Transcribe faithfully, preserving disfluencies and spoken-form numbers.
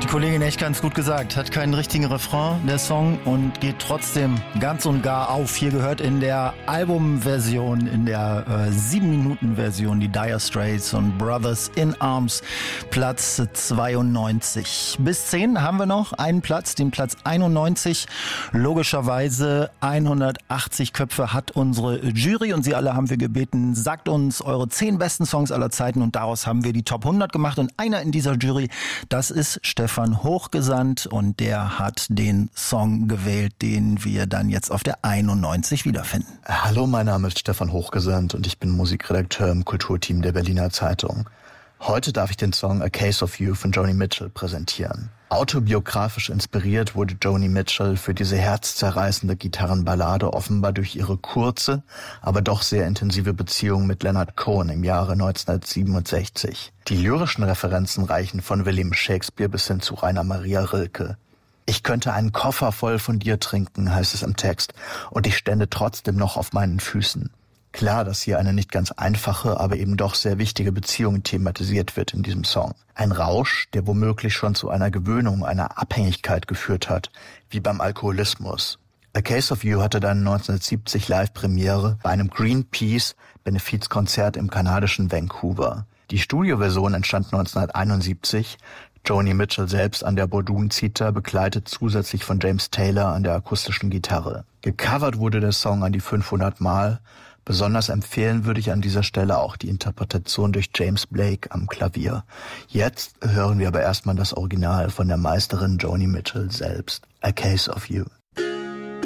Die Kollegin echt ganz gut gesagt. Hat keinen richtigen Refrain, der Song, und geht trotzdem ganz und gar auf. Hier gehört in der Albumversion, in der äh, sieben Minuten Version, die Dire Straits und Brothers in Arms, Platz zweiundneunzig. Bis zehn haben wir noch einen Platz, den Platz einundneunzig. Logischerweise hundertachtzig Köpfe hat unsere Jury und Sie alle haben wir gebeten, sagt uns eure zehn besten Songs aller Zeiten, und daraus haben wir die Top hundert gemacht, und einer in dieser Jury, das ist Stefan Hochgesandt, und der hat den Song gewählt, den wir dann jetzt auf der einundneunzig wiederfinden. Hallo, mein Name ist Stefan Hochgesandt und ich bin Musikredakteur im Kulturteam der Berliner Zeitung. Heute darf ich den Song A Case of You von Joni Mitchell präsentieren. Autobiografisch inspiriert wurde Joni Mitchell für diese herzzerreißende Gitarrenballade offenbar durch ihre kurze, aber doch sehr intensive Beziehung mit Leonard Cohen im Jahre neunzehnhundertsiebenundsechzig. Die lyrischen Referenzen reichen von William Shakespeare bis hin zu Rainer Maria Rilke. Ich könnte einen Koffer voll von dir trinken, heißt es im Text, und ich stände trotzdem noch auf meinen Füßen. Klar, dass hier eine nicht ganz einfache, aber eben doch sehr wichtige Beziehung thematisiert wird in diesem Song. Ein Rausch, der womöglich schon zu einer Gewöhnung, einer Abhängigkeit geführt hat, wie beim Alkoholismus. A Case of You hatte dann neunzehnhundertsiebzig Live-Premiere bei einem Greenpeace-Benefizkonzert im kanadischen Vancouver. Die Studioversion entstand neunzehnhunderteinundsiebzig. Joni Mitchell selbst an der Bordun-Zither, begleitet zusätzlich von James Taylor an der akustischen Gitarre. Gecovert wurde der Song an die fünfhundert Mal. Besonders empfehlen würde ich an dieser Stelle auch die Interpretation durch James Blake am Klavier. Jetzt hören wir aber erstmal das Original von der Meisterin Joni Mitchell selbst. A Case of You.